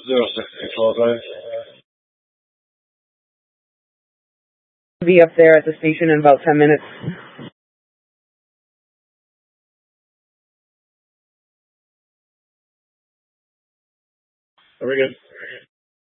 06 Control Drive. Be up there at the station in about 10 minutes. Very good.